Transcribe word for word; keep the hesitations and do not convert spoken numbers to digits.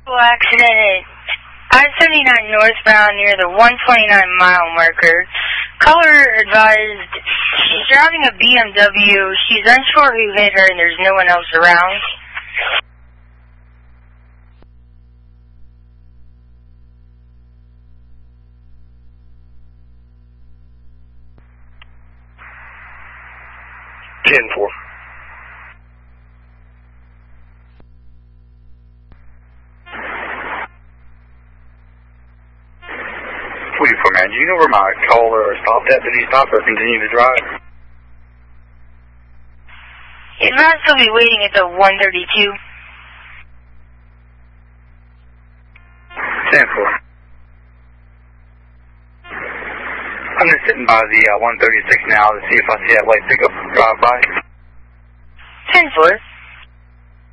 Accident at I seventy-nine northbound near the one twenty-nine mile marker. Caller advised she's driving a B M W. She's unsure who hit her and there's no one else around. ten four. forty-four, man. Do you know where my caller stopped at? Did he stop or continue to drive? It might still be waiting at the one thirty-two. ten four. I'm just sitting by the uh, one thirty-six now to see if I see that white pickup drive by. ten four.